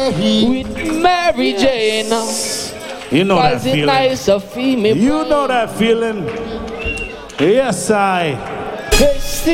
with Mary Jane. You know that Cause it feeling. nice to feel me. You know that feeling. Yes, I.